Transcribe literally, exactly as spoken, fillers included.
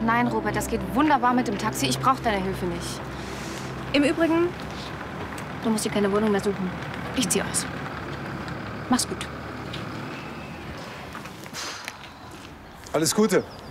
Nein, Robert, das geht wunderbar mit dem Taxi. Ich brauche deine Hilfe nicht. Im Übrigen, du musst dir keine Wohnung mehr suchen. Ich ziehe aus. Mach's gut. Alles Gute.